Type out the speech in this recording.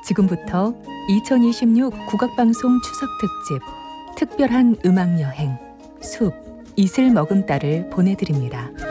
지금부터 2026 국악방송 추석 특집 특별한 음악여행 숲 이슬 머금따를 보내드립니다.